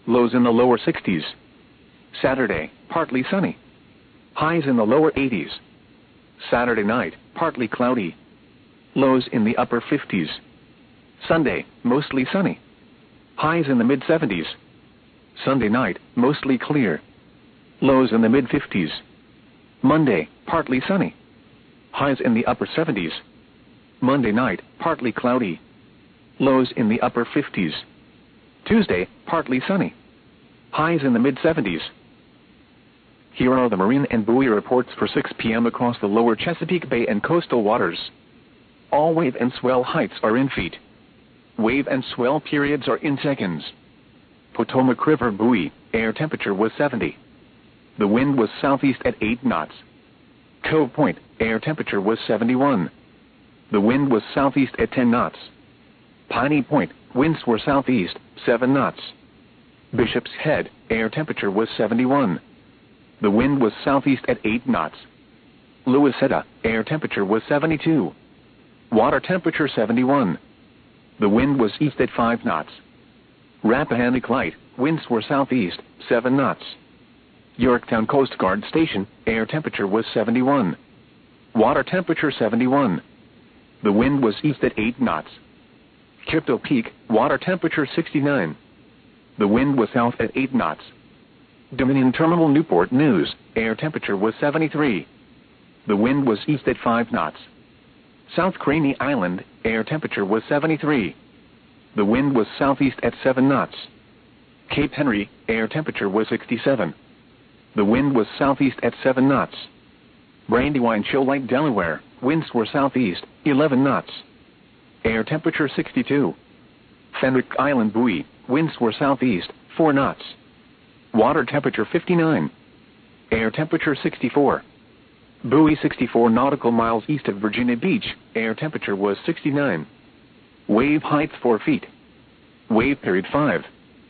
lows in the lower 60s. Saturday, partly sunny. Highs in the lower 80s. Saturday night, partly cloudy. Lows in the upper 50s. Sunday, mostly sunny. Highs in the mid-70s. Sunday night, mostly clear. Lows in the mid-50s. Monday, partly sunny. Highs in the upper 70s. Monday night, partly cloudy. Lows in the upper 50s. Tuesday, partly sunny. Highs in the mid-70s. Here are the marine and buoy reports for 6 p.m. across the lower Chesapeake Bay and coastal waters. All wave and swell heights are in feet. Wave and swell periods are in seconds. Potomac River buoy, air temperature was 70. The wind was southeast at 8 knots. Cove Point, air temperature was 71. The wind was southeast at 10 knots. Piney Point, winds were southeast, 7 knots. Bishop's Head, air temperature was 71. The wind was southeast at 8 knots. Louisetta, air temperature was 72. Water temperature 71. The wind was east at 5 knots. Rappahannock Light, winds were southeast, 7 knots. Yorktown Coast Guard Station, air temperature was 71. Water temperature 71. The wind was east at 8 knots. Crypto Peak, water temperature 69. The wind was south at 8 knots. Dominion Terminal Newport News, air temperature was 73. The wind was east at 5 knots. South Craney Island, air temperature was 73. The wind was southeast at 7 knots. Cape Henry, air temperature was 67. The wind was southeast at 7 knots. Brandywine Shoalite, Delaware, winds were southeast, 11 knots. Air temperature 62. Fenwick Island buoy, winds were southeast, 4 knots. Water temperature 59. Air temperature 64. Buoy 64 nautical miles east of Virginia Beach, air temperature was 69. Wave height 4 feet. Wave period 5.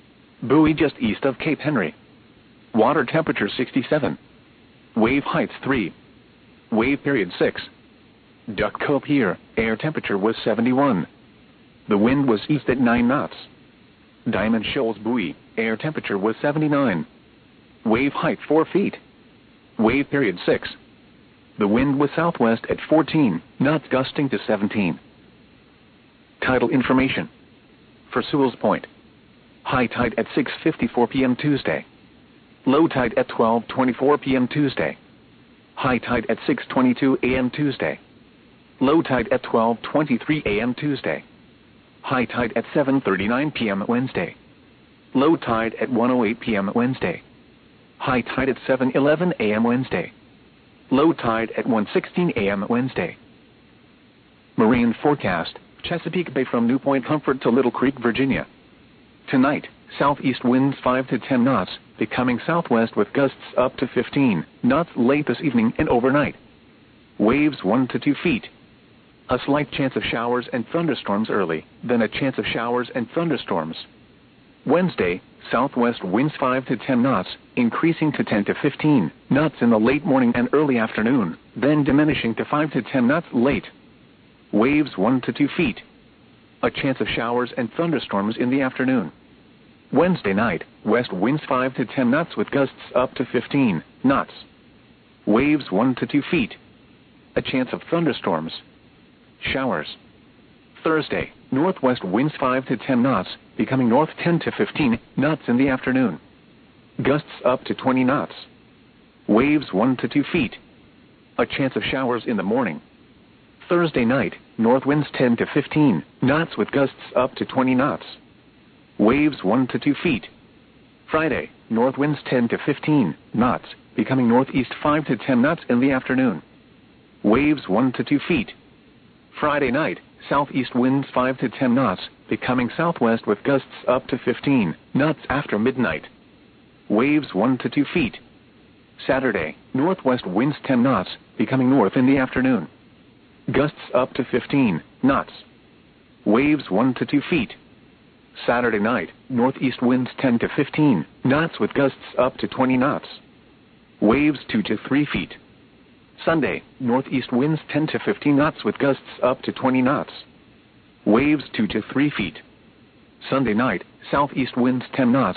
Buoy just east of Cape Henry. Water temperature 67. Wave height 3. Wave period 6. Duck Cove Pier, air temperature was 71. The wind was east at 9 knots. Diamond Shoals buoy, air temperature was 79. Wave height 4 feet. Wave period 6. The wind was southwest at 14 knots, gusting to 17. Tidal information. For Sewell's Point. High tide at 6:54 p.m. Tuesday. Low tide at 12:24 p.m. Tuesday. High tide at 6:22 a.m. Tuesday. Low tide at 12:23 a.m. Tuesday. High tide at 7:39 p.m. Wednesday. Low tide at 1:08 p.m. Wednesday. High tide at 7:11 a.m. Wednesday. Low tide at 1:16 a.m. Wednesday. Marine forecast, Chesapeake Bay from New Point Comfort to Little Creek, Virginia. Tonight, southeast winds 5 to 10 knots, becoming southwest with gusts up to 15 knots late this evening and overnight. Waves 1 to 2 feet. A slight chance of showers and thunderstorms early, then a chance of showers and thunderstorms. Wednesday, southwest winds 5 to 10 knots, increasing to 10 to 15 knots in the late morning and early afternoon, then diminishing to 5 to 10 knots late. Waves 1 to 2 feet. A chance of showers and thunderstorms in the afternoon. Wednesday night, west winds 5 to 10 knots with gusts up to 15 knots. Waves 1 to 2 feet. A chance of thunderstorms. Showers. Thursday, northwest winds 5 to 10 knots, becoming north 10 to 15 knots in the afternoon. Gusts up to 20 knots. Waves 1 to 2 feet. A chance of showers in the morning. Thursday night, north winds 10 to 15 knots with gusts up to 20 knots. Waves 1 to 2 feet. Friday, north winds 10 to 15 knots, becoming northeast 5 to 10 knots in the afternoon. Waves 1 to 2 feet. Friday night, southeast winds 5 to 10 knots, becoming southwest with gusts up to 15 knots after midnight. Waves 1 to 2 feet. Saturday, northwest winds 10 knots, becoming north in the afternoon. Gusts up to 15 knots. Waves 1 to 2 feet. Saturday night, northeast winds 10 to 15 knots with gusts up to 20 knots. Waves 2 to 3 feet. Sunday, northeast winds 10 to 15 knots with gusts up to 20 knots. Waves 2 to 3 feet. Sunday night, southeast winds 10 knots,